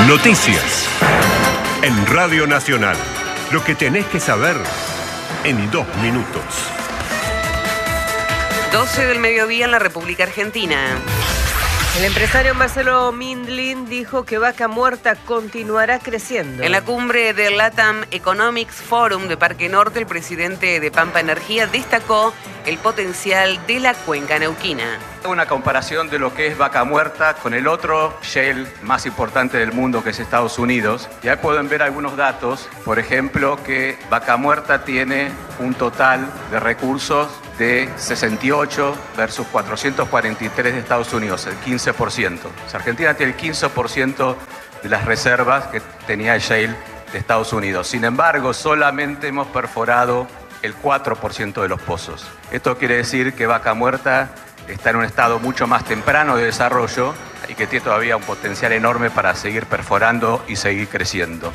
Noticias en Radio Nacional. Lo que tenés que saber en 2 minutos. 12 del mediodía en la República Argentina. El empresario Marcelo Mindlin dijo que Vaca Muerta continuará creciendo. En la cumbre del LATAM Economics Forum de Parque Norte, el presidente de Pampa Energía destacó el potencial de la cuenca neuquina. Una comparación de lo que es Vaca Muerta con el otro shale más importante del mundo, que es Estados Unidos. Y ahí pueden ver algunos datos. Por ejemplo, que Vaca Muerta tiene un total de recursos de 68 versus 443 de Estados Unidos, el 15%. O sea, Argentina tiene el 15% de las reservas que tenía el shale de Estados Unidos. Sin embargo, solamente hemos perforado el 4% de los pozos. Esto quiere decir que Vaca Muerta está en un estado mucho más temprano de desarrollo y que tiene todavía un potencial enorme para seguir perforando y seguir creciendo.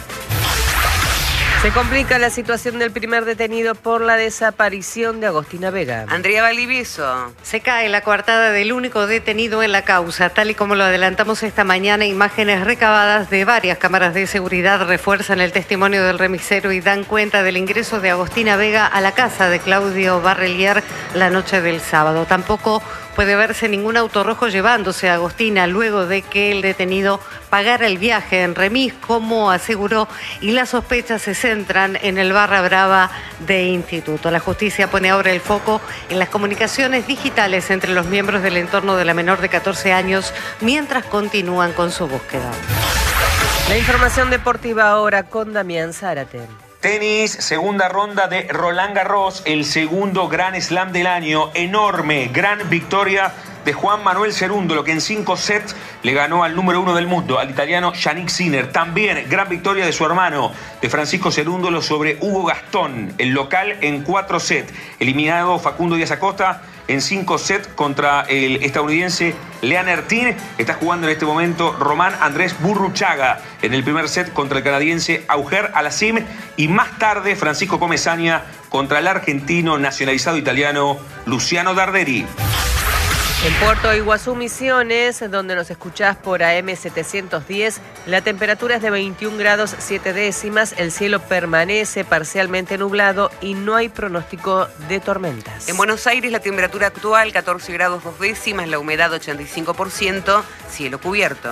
Se complica la situación del primer detenido por la desaparición de Agostina Vega. Andrea Valdivieso. Se cae la coartada del único detenido en la causa. Tal y como lo adelantamos esta mañana, imágenes recabadas de varias cámaras de seguridad refuerzan el testimonio del remisero y dan cuenta del ingreso de Agostina Vega a la casa de Claudio Barrelier la noche del sábado. Tampoco puede verse ningún auto rojo llevándose a Agostina luego de que el detenido pagara el viaje en remis, como aseguró, y las sospechas se centran en el barra brava de Instituto. La justicia pone ahora el foco en las comunicaciones digitales entre los miembros del entorno de la menor de 14 años mientras continúan con su búsqueda. La información deportiva ahora con Damián Zárate. Tenis, segunda ronda de Roland Garros, el segundo Grand Slam del año. Enorme, gran victoria de Juan Manuel Cerúndolo, que en 5 sets le ganó al número 1 del mundo, al italiano Yannick Sinner. También gran victoria de su hermano, de Francisco Cerúndolo, sobre Hugo Gastón, el local en 4 sets. Eliminado Facundo Díaz Acosta en 5 sets contra el estadounidense Leon Ertin. Está jugando en este momento Román Andrés Burruchaga en el primer set contra el canadiense Auger Aliassime. Y más tarde Francisco Comesaña contra el argentino nacionalizado italiano Luciano Darderi. En Puerto Iguazú, Misiones, donde nos escuchás por AM 710, la temperatura es de 21 grados 7 décimas, el cielo permanece parcialmente nublado y no hay pronóstico de tormentas. En Buenos Aires, la temperatura actual 14 grados 2 décimas, la humedad 85%, cielo cubierto.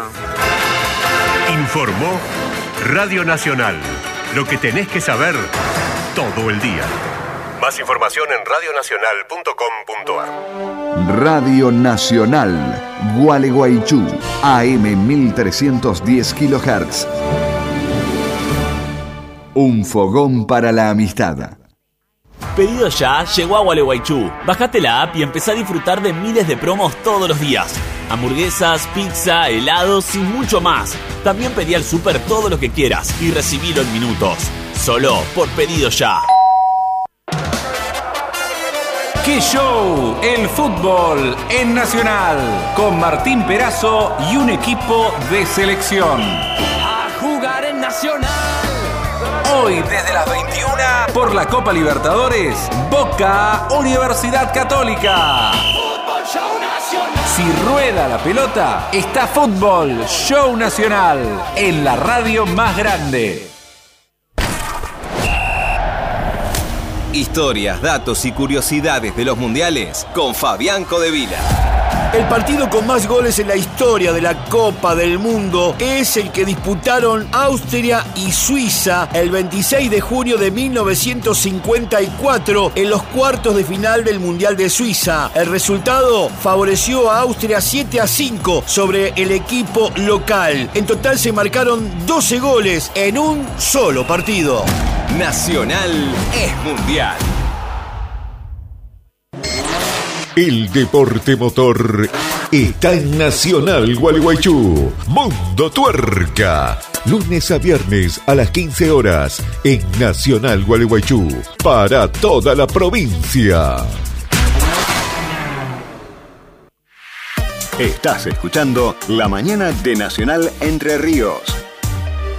Informó Radio Nacional. Lo que tenés que saber todo el día. Más información en radionacional.com.ar. Radio Nacional, Gualeguaychú, AM 1310 kHz. Un fogón para la amistad. Pedido Ya llegó a Gualeguaychú. Bajate la app y empezá a disfrutar de miles de promos todos los días. Hamburguesas, pizza, helados y mucho más. También pedí al súper todo lo que quieras y recibilo en minutos. Solo por Pedido Ya. ¡Qué show! El fútbol en Nacional, con Martín Perazo y un equipo de selección. A jugar en Nacional. Hoy desde las 21 por la Copa Libertadores, Boca Universidad Católica. Fútbol Show Nacional. Si rueda la pelota, está Fútbol Show Nacional en la radio más grande. Historias, datos y curiosidades de los mundiales con Fabián Codevila. El partido con más goles en la historia de la Copa del Mundo es el que disputaron Austria y Suiza el 26 de junio de 1954 en los cuartos de final del Mundial de Suiza. El resultado favoreció a Austria 7-5 sobre el equipo local. En total se marcaron 12 goles en un solo partido. Nacional es mundial. El deporte motor está en Nacional Gualeguaychú. Mundo Tuerca. Lunes a viernes a las 15 horas en Nacional Gualeguaychú. Para toda la provincia. Estás escuchando La Mañana de Nacional Entre Ríos.